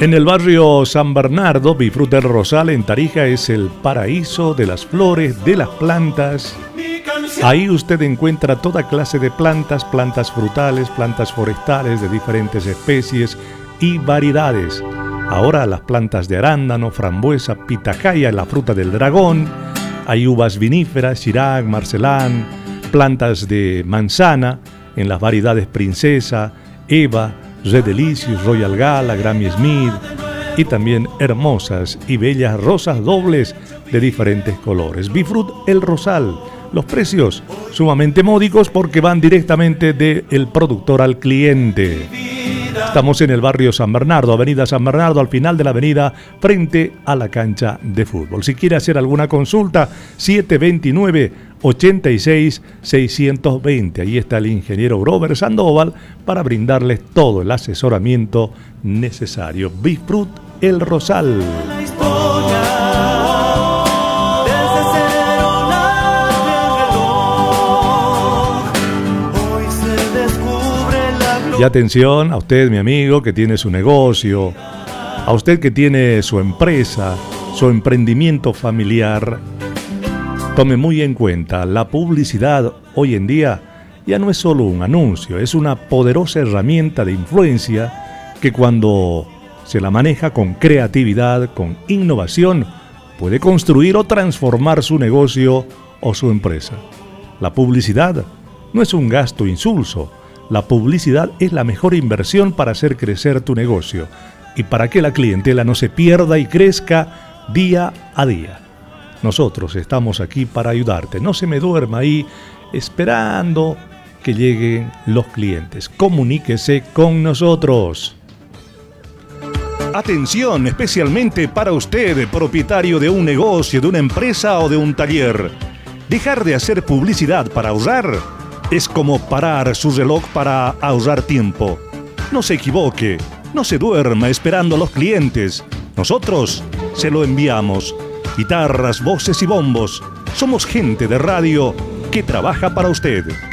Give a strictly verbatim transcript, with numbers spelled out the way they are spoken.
En el barrio San Bernardo, Bifrut El Rosal en Tarija es el paraíso de las flores, de las plantas. Ahí usted encuentra toda clase de plantas, plantas frutales, plantas forestales de diferentes especies y variedades. Ahora las plantas de arándano, frambuesa, pitahaya, la fruta del dragón. Hay uvas viníferas, Shiraz, Marcelán, plantas de manzana en las variedades Princesa, Eva, Red Delicious, Royal Gala, Grammy Smith y también hermosas y bellas rosas dobles de diferentes colores. Bifrut El Rosal. Los precios sumamente módicos porque van directamente del productor al cliente. Estamos en el barrio San Bernardo, avenida San Bernardo, al final de la avenida, frente a la cancha de fútbol. Si quiere hacer alguna consulta, siete dos nueve, ocho seis, seis dos cero. Ahí está el ingeniero Grover Sandoval para brindarles todo el asesoramiento necesario. Bifrut El Rosal. Y atención a usted, mi amigo, que tiene su negocio, a usted que tiene su empresa, su emprendimiento familiar. Tome muy en cuenta, la publicidad hoy en día ya no es solo un anuncio, es una poderosa herramienta de influencia que cuando se la maneja con creatividad, con innovación, puede construir o transformar su negocio o su empresa. La publicidad no es un gasto insulso. La publicidad es la mejor inversión para hacer crecer tu negocio y para que la clientela no se pierda y crezca día a día. Nosotros estamos aquí para ayudarte. No se me duerma ahí esperando que lleguen los clientes. Comuníquese con nosotros. Atención especialmente para usted, propietario de un negocio, de una empresa o de un taller. Dejar de hacer publicidad para ahorrar es como parar su reloj para ahorrar tiempo. No se equivoque, no se duerma esperando a los clientes. Nosotros se lo enviamos. Guitarras, voces y bombos. Somos gente de radio que trabaja para usted.